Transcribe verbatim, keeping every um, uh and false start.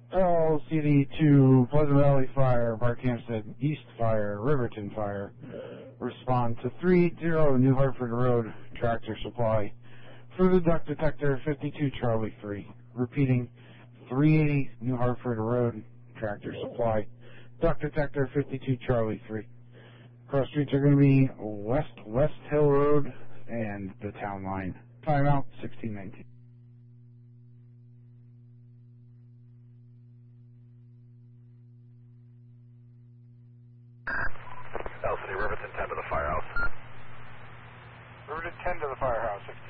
L C D two, Pleasant Valley Fire, Park Hampstead East Fire, Riverton Fire. Respond to three eighty New Hartford Road, Tractor Supply. For the duct detector, fifty-two Charlie three. Repeating, three eighty New Hartford Road, Tractor Supply. Duct detector, fifty-two Charlie three. Cross streets are going to be West West Hill Road and the town line. Timeout, sixteen nineteen. L C D Riverton ten to the firehouse. Riverton ten to the firehouse, sixteen.